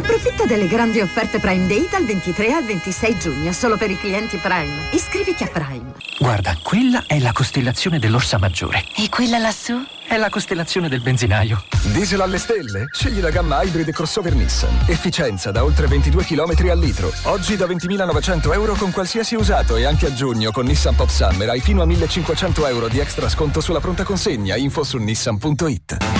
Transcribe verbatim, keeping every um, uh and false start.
Approfitta delle grandi offerte Prime Day dal ventitré al ventisei giugno, solo per i clienti Prime. Iscriviti a Prime. Guarda, quella è la costellazione dell'Orsa Maggiore. E quella lassù? È la costellazione del benzinaio. Diesel alle stelle? Scegli la gamma Hybrid crossover Nissan. Efficienza da oltre ventidue chilometri al litro. Oggi da ventimilanovecento euro con qualsiasi usato e anche a giugno con Nissan Pop Summer hai fino a millecinquecento euro di extra sconto sulla pronta consegna. Info su nissan punto it.